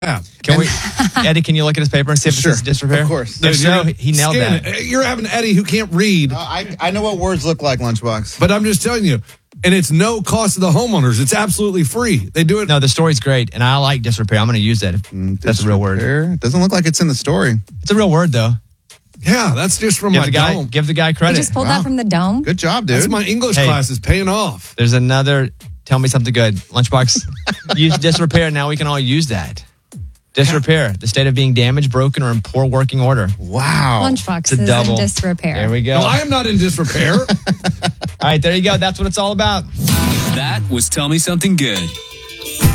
Can we, Eddie? Can you look at his paper and see if it's disrepair? Of course. If so, he nailed Scan that. it. You're having Eddie who can't read. I know what words look like, Lunchbox. But I'm just telling you, and it's no cost to the homeowners. It's absolutely free. They do it. No, the story's great, and I like disrepair. I'm going to use that. That's a real word. It doesn't look like it's in the story. It's a real word, though. Yeah, that's just from my dome. Give the guy You credit. just pulled that from the dome? Good job, dude. That's my English class is paying off. There's another. Tell me something good. Lunchbox. Use disrepair. Now we can all use that. Disrepair, the state of being damaged, broken, or in poor working order. Wow. Lunchbox It's a is double. in disrepair. There we go. No, I am not in disrepair. All right, there you go. That's what it's all about. That was Tell Me Something Good.